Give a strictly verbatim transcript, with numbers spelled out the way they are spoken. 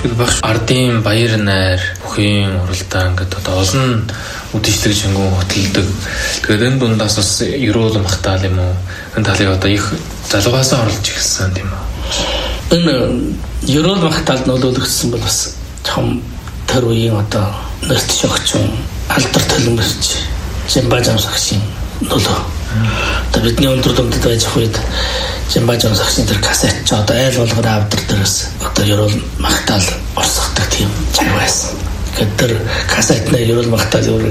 Тэр багш ардын баяр найр бүхийн уралдаан гэдэг одоо олон үдшилэг шингэн хөтэлдэг. Тэгээд энэ дундаас бас ерөөл махтаал юм уу? Энэ талыг одоо их залуугаасаа оруулж ирсэн тийм үү? Энэ ерөөл махтаалд нөлөөлөгдсөн бол бас том тэр үеийн одоо нэрт шогчун алдар төлөмөрч Жимбажан сагшин нөлөө. Одоо бидний өндөр дүндэд байж хувьд Жимбажан сагшин тэр кассет ч одоо айл болгоор авдар дээрээс одоо ерөөл махтаал орсгодог тийм цаг байсан. Тэгэхээр тэр кассетны ерөөл махтаал